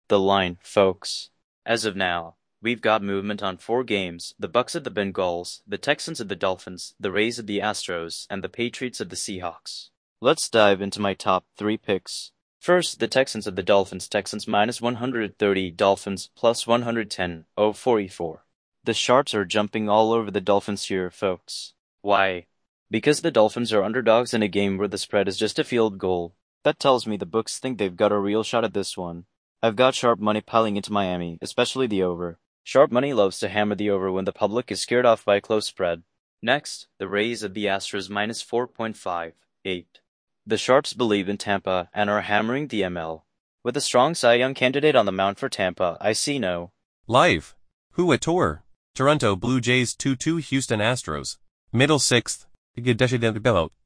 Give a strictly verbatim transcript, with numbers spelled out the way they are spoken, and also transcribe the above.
The line, folks. As of now, we've got movement on four games: the Bucks at the Bengals, the Texans at the Dolphins, the Rays at the Astros, and the Patriots at the Seahawks. Let's dive into my top three picks. First, the Texans at the Dolphins. Texans minus one hundred thirty, Dolphins plus one hundred ten, oh forty-four. The sharps are jumping all over the Dolphins here, folks. Why? Because the Dolphins are underdogs in a game where the spread is just a field goal. That tells me the books think they've got a real shot at this one. I've got sharp money piling into Miami, especially the over. Sharp money loves to hammer the over when the public is scared off by a close spread. Next, the Rays at the Astros minus four point five eight. The sharps believe in Tampa and are hammering the M L. With a strong Cy Young candidate on the mound for Tampa, I see no Live. Who at tour? Toronto Blue Jays two two Houston Astros. Middle sixth.